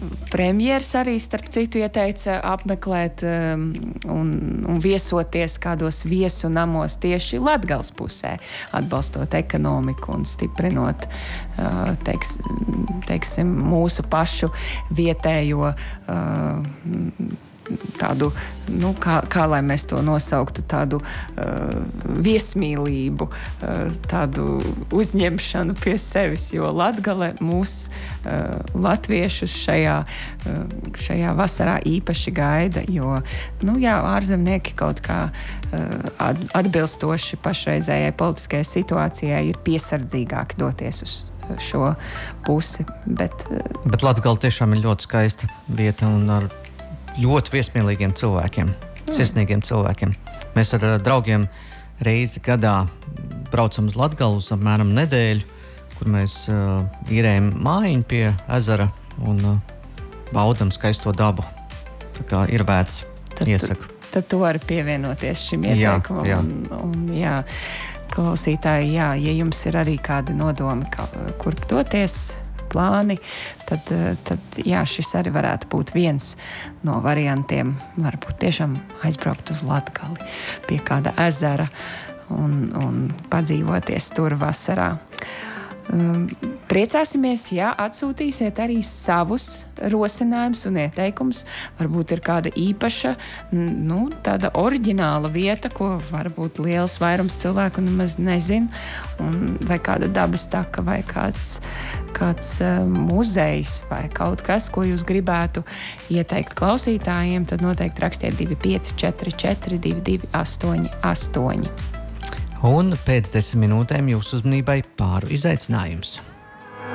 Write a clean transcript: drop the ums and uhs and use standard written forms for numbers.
premjers arī starp citu ieteica apmeklēt un viesoties kādos viesu namos tieši Latgales pusē, atbalstot ekonomiku un stiprinot teiksim, mūsu pašu vietējo tādu, kā lai mēs to nosauktu, tādu viesmīlību, tādu uzņemšanu pie sevis, jo Latgale mūs latviešus šajā vasarā īpaši gaida, jo, ārzemnieki kaut kā atbilstoši pašreizējai politiskajai situācijai ir piesardzīgāki doties uz šo pusi, bet Latgale tiešām ir ļoti skaista vieta un ar ļoti viesmīlīgiem cilvēkiem, sirsnīgiem cilvēkiem. Mēs ar draugiem reizi gadā braucam uz Latgali uz apmēram nedēļu, kur mēs īrējam mājiņu pie ezera un baudam skaisto dabu. Tā kā ir vērts, iesaku. Tad tu vari pievienoties šim ieteikumam. Jā. Klausītāji, ja jums ir arī kādi nodomi, kurp doties, plāni, tad šis arī varētu būt viens no variantiem. Varbūt tiešām aizbraukt uz Latgali pie kāda ezera un padzīvoties tur vasarā. Priecāsimies, ja atsūtīsiet arī savus rosinājumus un ieteikumus. Varbūt ir kāda īpaša, tāda oriģināla vieta, ko varbūt liels vairums cilvēku nemaz nezin, vai kāda dabas taka, vai kāds muzejs, vai kaut kas, ko jūs gribētu ieteikt klausītājiem, tad noteikti rakstiet 2544 2288. Un pēc 10 minūtēm jūsu uzmanībai pāru izaicinājums.